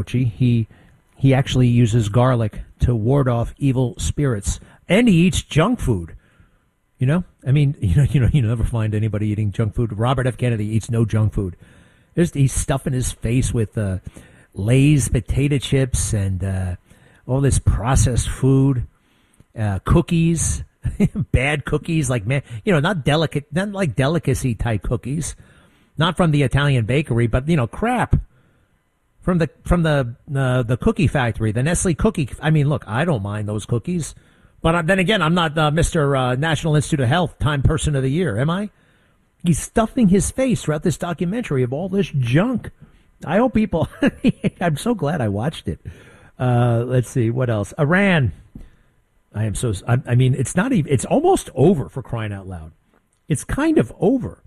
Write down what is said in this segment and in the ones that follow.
He actually uses garlic to ward off evil spirits, and he eats junk food. You know, I mean, you never find anybody eating junk food. Robert F. Kennedy eats no junk food. He's stuffing his face with Lay's potato chips and all this processed food, cookies, bad cookies, like, man, not like delicacy type cookies, not from the Italian bakery, but crap from the cookie factory, the Nestle cookie. I mean, look, I don't mind those cookies, but then again, I'm not Mr. National Institute of Health Time Person of the Year, am I? He's stuffing his face throughout this documentary of all this junk. I hope people. I'm so glad I watched it. Let's see what else. Iran. I am so. I mean, it's not even. It's almost over, for crying out loud. It's kind of over.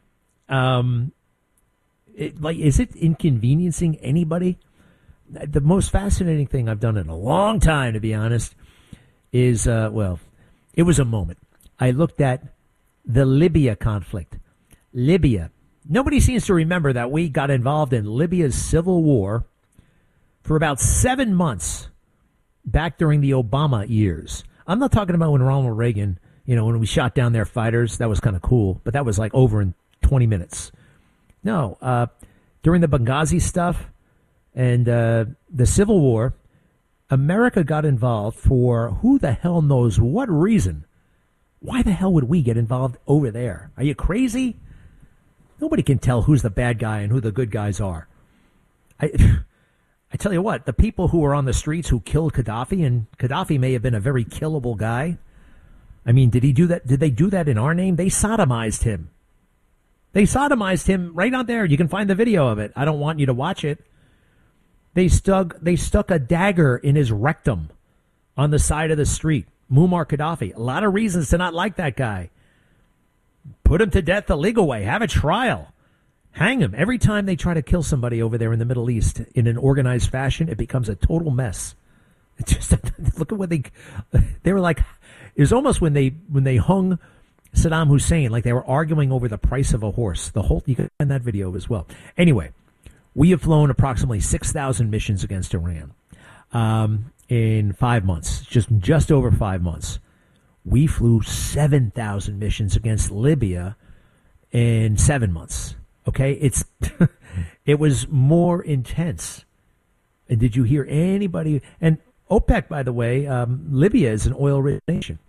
Is it inconveniencing anybody? The most fascinating thing I've done in a long time, to be honest, is it was a moment. I looked at the Libya conflict. Libya. Nobody seems to remember that we got involved in Libya's civil war for about 7 months back during the Obama years. I'm not talking about when Ronald Reagan, when we shot down their fighters. That was kind of cool, but that was like over in 20 minutes. No, during the Benghazi stuff and the Civil War, America got involved for who the hell knows what reason. Why the hell would we get involved over there? Are you crazy? Nobody can tell who's the bad guy and who the good guys are. I tell you what, the people who were on the streets who killed Gaddafi, and Gaddafi may have been a very killable guy. I mean, did he do that? Did they do that in our name? They sodomized him. They sodomized him right out there. You can find the video of it. I don't want you to watch it. They stuck a dagger in his rectum on the side of the street. Muammar Gaddafi. A lot of reasons to not like that guy. Put him to death the legal way. Have a trial. Hang him. Every time they try to kill somebody over there in the Middle East in an organized fashion, it becomes a total mess. It's just look at what they were like. It was almost when they hung Saddam Hussein, like they were arguing over the price of a horse. You can find that video as well. Anyway, we have flown approximately 6,000 missions against Iran in 5 months, just over 5 months. We flew 7,000 missions against Libya in 7 months. Okay, it was more intense. And did you hear anybody? And OPEC, by the way, Libya is an oil-rich nation.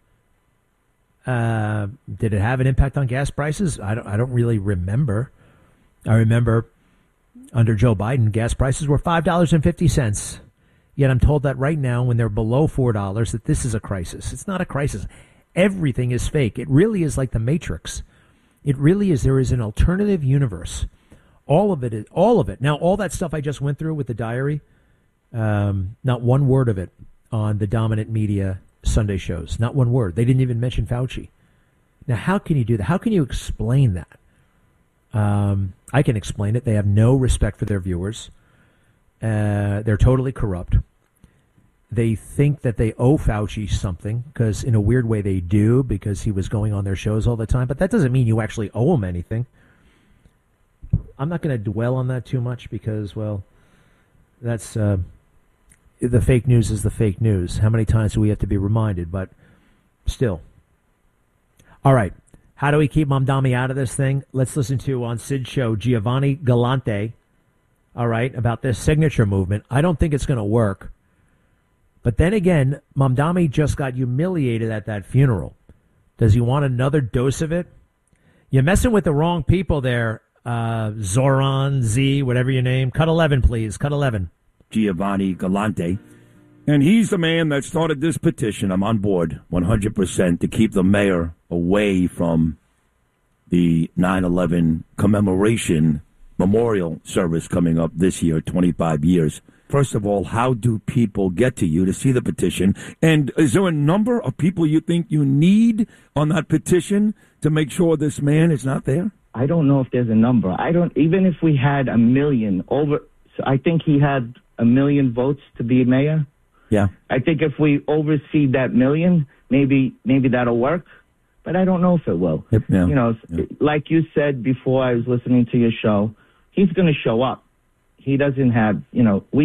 Did it have an impact on gas prices? I don't really remember. I remember under Joe Biden, gas prices were $5.50. Yet I'm told that right now, when they're below $4, that this is a crisis. It's not a crisis. Everything is fake. It really is like the Matrix. It really is. There is an alternative universe. All of it. Now, all that stuff I just went through with the diary, not one word of it on the dominant media Sunday shows. Not one word. They didn't even mention Fauci. Now, how can you do that? How can you explain that? I can explain it. They have no respect for their viewers. They're totally corrupt. They think that they owe Fauci something, because in a weird way they do, because he was going on their shows all the time. But that doesn't mean you actually owe him anything. I'm not going to dwell on that too much because, well, that's the fake news is the fake news. How many times do we have to be reminded? But still. All right. How do we keep Mamdani out of this thing? Let's listen to, on Sid's show, Giovanni Galante, all right, about this signature movement. I don't think it's going to work. But then again, Mamdani just got humiliated at that funeral. Does he want another dose of it? You're messing with the wrong people there, Zoran, Z, whatever your name. Cut 11, please. Cut 11. Giovanni Galante. And he's the man that started this petition. I'm on board 100% to keep the mayor away from the 9/11 commemoration memorial service coming up this year, 25 years. First of all, how do people get to you to see the petition? And is there a number of people you think you need on that petition to make sure this man is not there? I don't know if there's a number. Even if we had 1 million I think he had 1 million votes to be mayor. Yeah. I think if we oversee that 1 million, maybe that'll work. But I don't know if it will. Like you said before I was listening to your show, he's going to show up. He doesn't have, we